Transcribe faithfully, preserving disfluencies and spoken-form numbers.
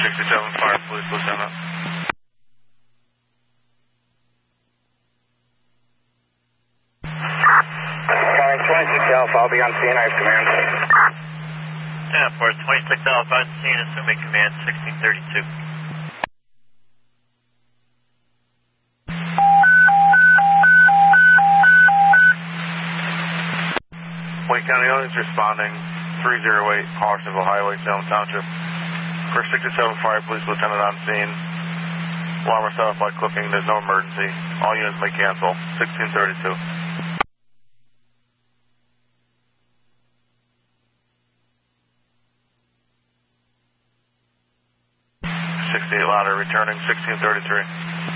sixty-seven Fire Police Lieutenant. Calling twenty-six Alpha, I'll be on scene, I have command. Yeah, for twenty-six Alpha on scene, assuming command sixteen thirty-two. Wayne County units responding, three oh eight Harrisonville Highway, Salem Township. For sixty-seven Fire Police Lieutenant on scene. Alarm was set off by clipping, there's no emergency. All units may cancel, sixteen thirty-two. sixty-eight louder, returning, sixteen thirty-three.